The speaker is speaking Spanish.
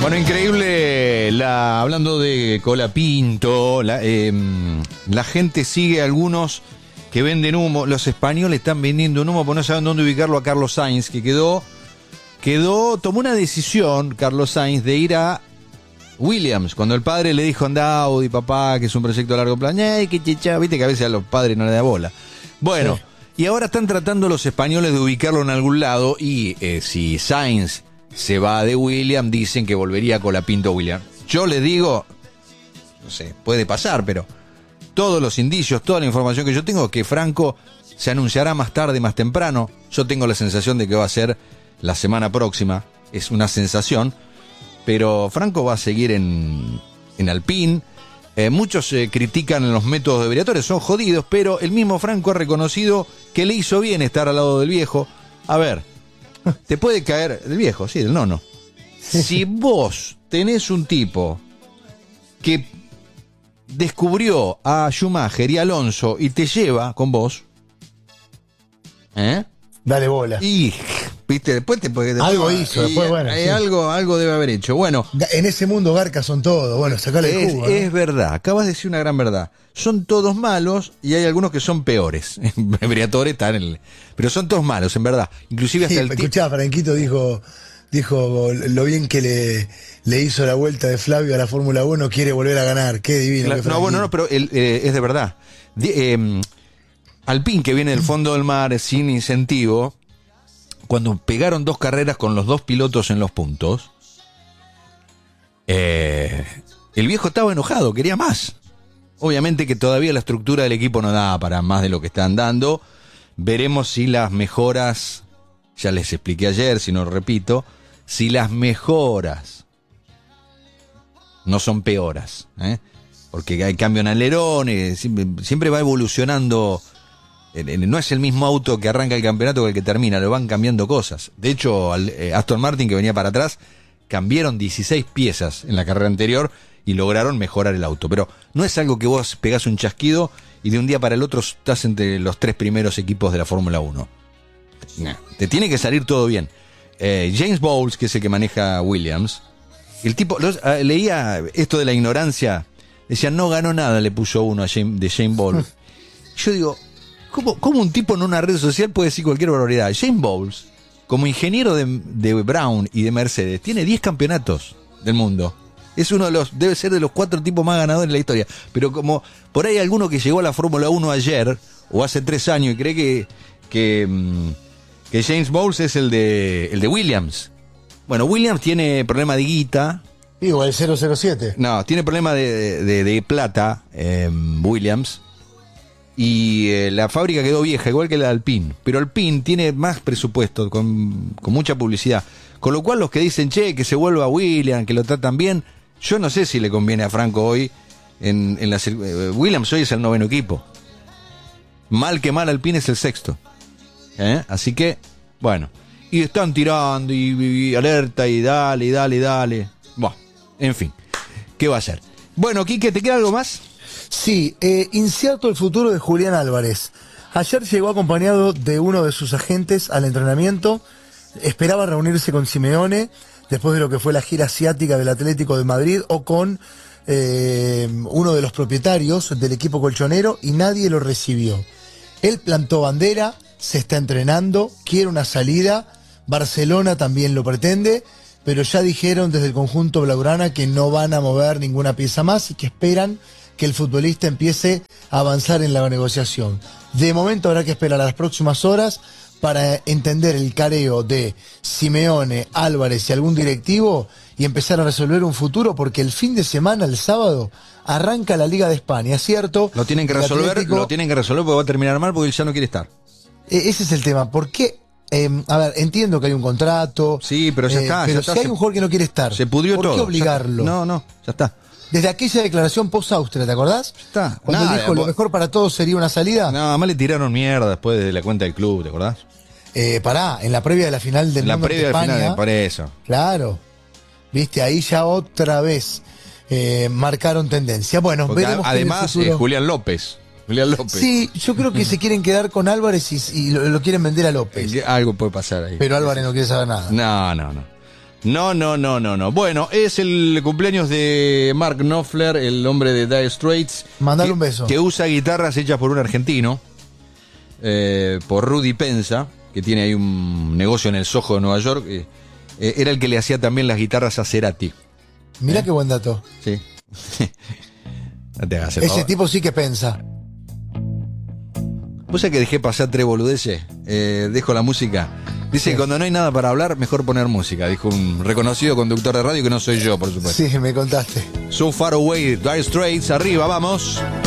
Bueno, increíble, hablando de Colapinto, la gente sigue a algunos que venden humo. Los españoles están vendiendo un humo porque no saben dónde ubicarlo a Carlos Sainz, que tomó una decisión, Carlos Sainz, de ir a Williams, cuando el padre le dijo, anda Audi, papá, que es un proyecto a largo plazo, que chicha, viste que a veces a los padres no le da bola. Bueno, sí. Y ahora están tratando los españoles de ubicarlo en algún lado, y si Sainz se va de Williams, dicen que volvería a Colapinto Williams. Yo les digo, no sé, puede pasar, pero todos los indicios, toda la información que yo tengo es que Franco se anunciará más tarde, más temprano. Yo tengo la sensación de que va a ser la semana próxima, es una sensación, pero Franco va a seguir en Alpine. Muchos critican los métodos de Briatore, son jodidos, pero el mismo Franco ha reconocido que le hizo bien estar al lado del viejo. A ver, te puede caer del viejo, sí, del nono. Si vos tenés un tipo que descubrió a Schumacher y Alonso y te lleva con vos, dale bola. Y viste, después algo hizo, después bueno. Sí. Algo debe haber hecho. Bueno, en ese mundo garcas son todos, bueno, sacale el jugo, ¿no? Es verdad, acabas de decir una gran verdad. Son todos malos y hay algunos que son peores. Briatore está pero son todos malos, en verdad. Inclusive hasta escuchá, Franquito dijo lo bien que le hizo la vuelta de Flavio a la Fórmula 1, quiere volver a ganar. Qué divino. Pero es de verdad. Alpine, que viene del fondo del mar sin incentivo, cuando pegaron 2 carreras con los 2 pilotos en los puntos, el viejo estaba enojado, quería más. Obviamente que todavía la estructura del equipo no da para más de lo que están dando. Veremos si las mejoras, ya les expliqué ayer, si no repito, si las mejoras no son peoras, porque hay cambio en alerones, siempre va evolucionando. No es el mismo auto que arranca el campeonato que el que termina, le van cambiando cosas. De hecho, Aston Martin, que venía para atrás, cambiaron 16 piezas en la carrera anterior y lograron mejorar el auto. Pero no es algo que vos pegás un chasquido y de un día para el otro estás entre los 3 primeros equipos de la Fórmula 1. Te tiene que salir todo bien. James Bowles, que es el que maneja Williams, el tipo, leía esto de la ignorancia, decía, no ganó nada, le puso uno de James Bowles. Yo digo, ¿cómo un tipo en una red social puede decir cualquier barbaridad? James Bowles, como ingeniero de Brown y de Mercedes, tiene 10 campeonatos del mundo. Es debe ser de los 4 tipos más ganadores de la historia. Pero como por ahí alguno que llegó a la Fórmula 1 ayer, o hace 3 años, y cree que James Bowles es el de Williams. Bueno, Williams tiene problema de guita. Digo, el 007. No, tiene problema de plata, Williams. Y la fábrica quedó vieja, igual que la de Alpine. Pero Alpine tiene más presupuesto, con mucha publicidad. Con lo cual los que dicen, que se vuelva a Williams, que lo tratan bien, yo no sé si le conviene a Franco hoy. Williams hoy es el 9º equipo. Mal que mal, Alpine es el 6º. Así que, bueno. Y están tirando y alerta y dale. Bueno, en fin. ¿Qué va a hacer? Bueno, Quique, ¿te queda algo más? Sí, incierto el futuro de Julián Álvarez. Ayer llegó acompañado de uno de sus agentes al entrenamiento. Esperaba reunirse con Simeone después de lo que fue la gira asiática del Atlético de Madrid o con uno de los propietarios del equipo colchonero y nadie lo recibió. Él plantó bandera, se está entrenando, quiere una salida. Barcelona también lo pretende, pero ya dijeron desde el conjunto blaugrana que no van a mover ninguna pieza más y que esperan que el futbolista empiece a avanzar en la negociación. De momento habrá que esperar a las próximas horas para entender el careo de Simeone, Álvarez y algún directivo y empezar a resolver un futuro, porque el fin de semana, el sábado, arranca la Liga de España, ¿cierto? Lo tienen que resolver porque va a terminar mal porque él ya no quiere estar. Ese es el tema. ¿Por qué? A ver, entiendo que hay un contrato. Sí, pero ya está. Pero si hay un jugador que no quiere estar, se pudrió todo. ¿Por qué obligarlo? No, ya está. Desde aquella declaración post-Austria, ¿te acordás? Está. Cuando dijo lo mejor para todos sería una salida. No, más le tiraron mierda después de la cuenta del club, ¿te acordás? En la previa de la final del mundo de España. Final, por eso. Claro. Viste, ahí ya otra vez marcaron tendencia. Bueno, porque veremos. Además, Julián López. Sí, yo creo que se quieren quedar con Álvarez y lo quieren vender a López. Algo puede pasar ahí. Pero Álvarez no quiere saber nada. No. No. Bueno, es el cumpleaños de Mark Knopfler, el hombre de Dire Straits. Mandale un beso. Que usa guitarras hechas por un argentino, por Rudy Penza, que tiene ahí un negocio en el Soho de Nueva York. Era el que le hacía también las guitarras a Cerati. Mirá qué buen dato. Sí. No te hagas el Ese favor. tipo sí que pensa. ¿Vos sabés que dejé pasar 3 boludeces? Dejo la música. Dice que cuando no hay nada para hablar, mejor poner música. Dijo un reconocido conductor de radio que no soy yo, por supuesto. Sí, me contaste. So Far Away, Dire Straits, arriba, vamos.